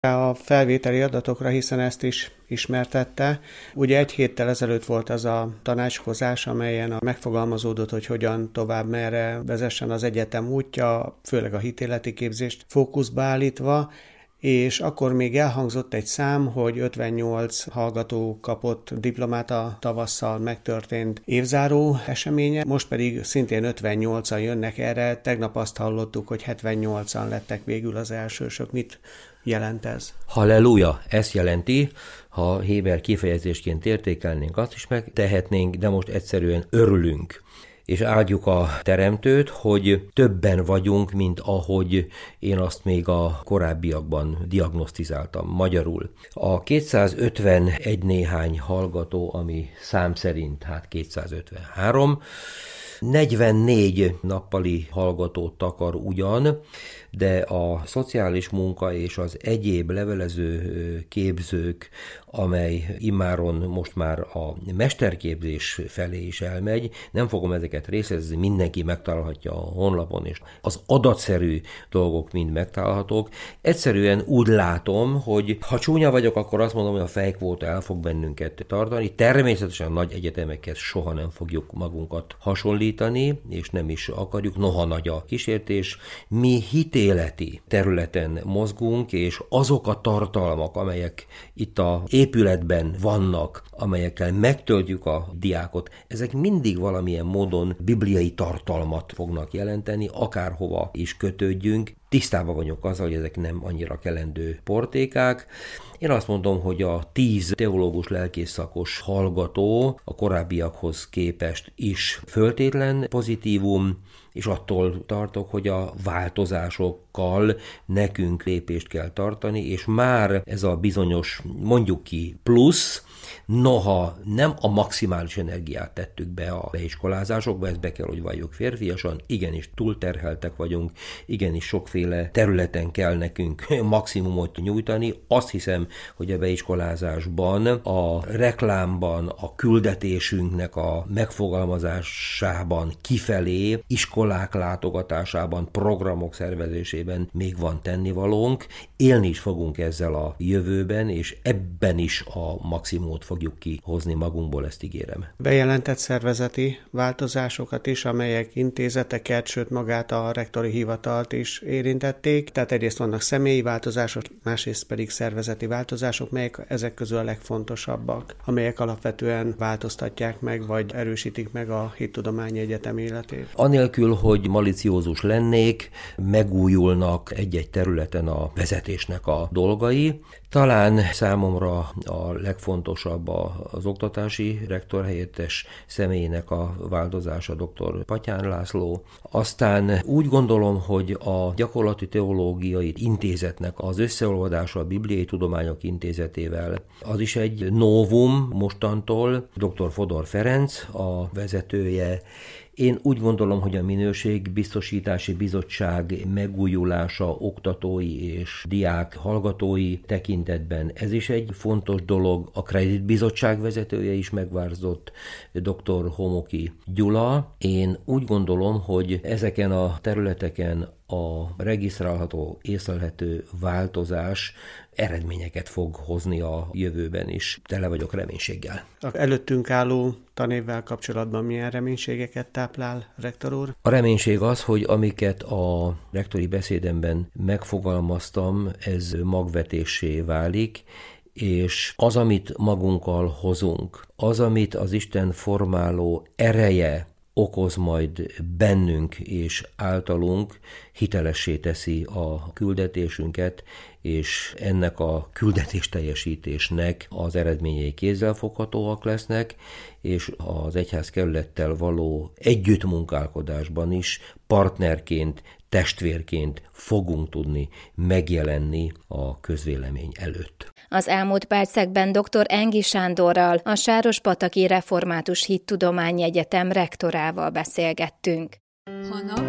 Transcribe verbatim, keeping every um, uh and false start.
a felvételi adatokra, hiszen ezt is ismertette. Ugye egy héttel ezelőtt volt az a tanácskozás, amelyen megfogalmazódott, hogy hogyan tovább, merre vezessen az egyetem útja, főleg a hitéleti képzést fókuszba állítva, és akkor még elhangzott egy szám, hogy ötvennyolc hallgató kapott diplomát a tavasszal megtörtént évzáró eseménye, most pedig szintén ötvennyolcan jönnek erre. Tegnap azt hallottuk, hogy hetvennyolcan lettek végül az elsősök. Mit jelent ez? Halleluja! Ezt jelenti, ha Héber kifejezésként értékelnénk, azt is megtehetnénk, de most egyszerűen örülünk. És áldjuk a Teremtőt, hogy többen vagyunk, mint ahogy én azt még a korábbiakban diagnosztizáltam magyarul. A kétszázötvenegy néhány hallgató, ami szám szerint hát kétszázötvenhárom, negyvennégy nappali hallgatót takar ugyan, de a szociális munka és az egyéb levelező képzők, amely immáron most már a mesterképzés felé is elmegy, nem fogom ezeket részletezni, mindenki megtalálhatja a honlapon, és az adatszerű dolgok mind megtalálhatók. Egyszerűen úgy látom, hogy ha csúnya vagyok, akkor azt mondom, hogy a fejkvóta el fog bennünket tartani. Természetesen nagy egyetemekhez soha nem fogjuk magunkat hasonlítani, és nem is akarjuk, noha nagy a kísértés. Mi hitéleti területen mozgunk, és azok a tartalmak, amelyek itt a épületben vannak, amelyekkel megtöltjük a diákot, ezek mindig valamilyen módon bibliai tartalmat fognak jelenteni, akárhova is kötődjünk. Tisztában vagyok azzal, hogy ezek nem annyira kelendő portékák. Én azt mondom, hogy a tíz teológus lelkész szakos hallgató a korábbiakhoz képest is föltétlen pozitívum, és attól tartok, hogy a változásokkal nekünk lépést kell tartani, és már ez a bizonyos, mondjuk ki, plusz, noha nem a maximális energiát tettük be a beiskolázásokba, ezt be kell, hogy valljuk férfiasan, igenis túlterheltek vagyunk, igenis sokféle területen kell nekünk maximumot nyújtani. Azt hiszem, hogy a beiskolázásban, a reklámban, a küldetésünknek a megfogalmazásában, kifelé, iskolák látogatásában, programok szervezésében még van tennivalónk. Élni is fogunk ezzel a jövőben, és ebben is a maximumot fogjuk kihozni magunkból, ezt ígérem. Bejelentett szervezeti változásokat is, amelyek intézeteket, sőt magát a rektori hivatalt is érintették. Tehát egyrészt vannak személyi változások, másrészt pedig szervezeti változások, melyek ezek közül a legfontosabbak, amelyek alapvetően változtatják meg, vagy erősítik meg a Hittudományi Egyetem életét. Anélkül, hogy maliciózus lennék, megújulnak egy-egy területen a vezetésnek a dolgai. Talán számomra a legfontosabb az oktatási rektor helyettes személyének a változása, dr. Patyán László. Aztán úgy gondolom, hogy a Gyakorlati Teológiai Intézetnek az összeolvadása a Bibliai Tudományok Intézetével, az is egy novum mostantól. dr. Fodor Ferenc a vezetője. Én úgy gondolom, hogy a Minőségbiztosítási Bizottság megújulása oktatói és diák hallgatói tekintetben ez is egy fontos dolog. A Kreditbizottság vezetője is megváltozott, dr. Homoki Gyula. Én úgy gondolom, hogy ezeken a területeken a regisztrálható, észlelhető változás eredményeket fog hozni a jövőben is. Tele vagyok reménységgel. A előttünk álló tanévvel kapcsolatban milyen reménységeket táplál, rektor úr? A reménység az, hogy amiket a rektori beszédemben megfogalmaztam, ez magvetéssé válik, és az, amit magunkkal hozunk, az, amit az Isten formáló ereje okoz majd bennünk és általunk, hitelessé teszi a küldetésünket, és ennek a küldetésteljesítésnek az eredményei kézzelfoghatóak lesznek, és az egyházkerülettel való együttmunkálkodásban is partnerként, testvérként fogunk tudni megjelenni a közvélemény előtt. Az elmúlt percekben dr. Engi Sándorral, a Sárospataki Református Hittudományi Egyetem rektorával beszélgettünk.